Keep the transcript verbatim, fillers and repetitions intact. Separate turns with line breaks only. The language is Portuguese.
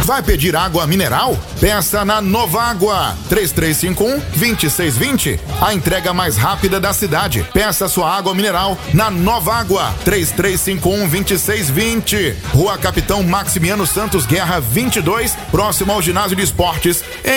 Vai pedir água mineral? Peça na Novágua, três três cinco um, dois seis dois zero. A entrega mais rápida da cidade. Peça sua água mineral na Novágua, três três cinco um, dois seis dois zero. Rua Capitão Maximiano Santos Guerra vinte e dois, próximo ao ginásio de esportes, em